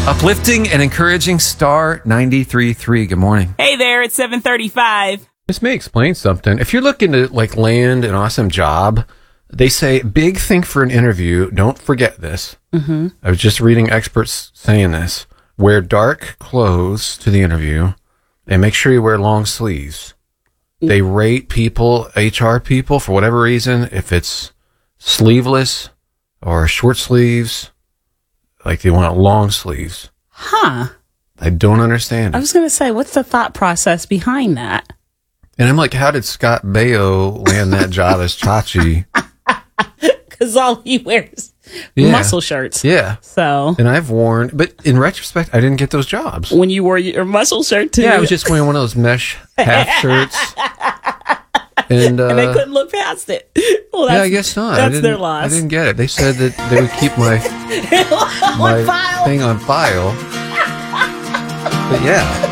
Uplifting and encouraging Star 93.3. Good morning. Hey there, it's 7:35. This may explain something. If you're looking to land an awesome job, they say big thing for an interview. Don't forget this. Mm-hmm. I was just reading experts saying this. Wear dark clothes to the interview and make sure you wear long sleeves. They rate people, HR people, for whatever reason, if it's sleeveless or short sleeves, like they want long sleeves. Huh. I don't understand it. I was going to say, what's the thought process behind that? And I'm like, how did Scott Baio land that job as Chachi? Because all he wears muscle shirts. Yeah. So. And I've worn, but in retrospect, I didn't get those jobs. When you wore your muscle shirt too. Yeah, I was just wearing one of those mesh half shirts. And they couldn't look past it. Well, yeah, I guess not. That's their loss. I didn't get it. They said that they would keep my file. thing on file. But yeah.